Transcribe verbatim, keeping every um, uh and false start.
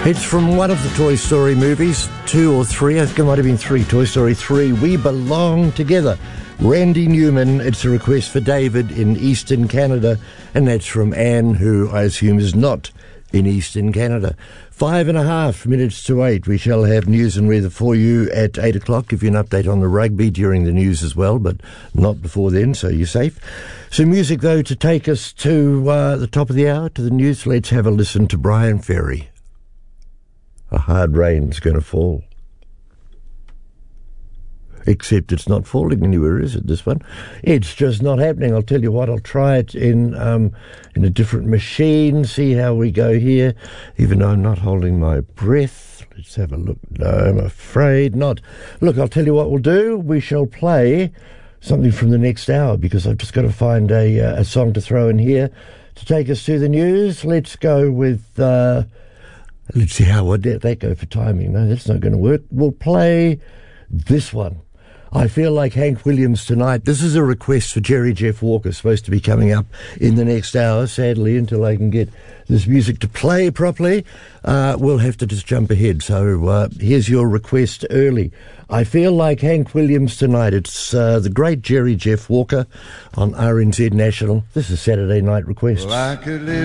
It's from one of the Toy Story movies, two or three, I think it might have been three, Toy Story three, We Belong Together. Randy Newman, it's a request for David in Eastern Canada, and that's from Anne, who I assume is not in Eastern Canada. Five and a half minutes to eight. We shall have news and weather for you at eight o'clock. Give you an update on the rugby during the news as well, but not before then, so you're safe. So music, though, to take us to uh, the top of the hour, to the news. Let's have a listen to Brian Ferry. A hard rain's going to fall. Except it's not falling anywhere, is it, this one? It's just not happening. I'll tell you what, I'll try it in um, in a different machine, see how we go here, even though I'm not holding my breath. Let's have a look. No, I'm afraid not. Look, I'll tell you what we'll do. We shall play something from the next hour, because I've just got to find a, uh, a song to throw in here to take us to the news. Let's go with... Uh, let's see how would that go for timing. No, that's not going to work. We'll play this one. I Feel Like Hank Williams Tonight. This is a request for Jerry Jeff Walker, supposed to be coming up in the next hour. Sadly, until I can get this music to play properly, uh, we'll have to just jump ahead. So uh, here's your request early. I Feel Like Hank Williams Tonight. It's uh, the great Jerry Jeff Walker on R N Z National. This is Saturday Night Requests. Well, I could live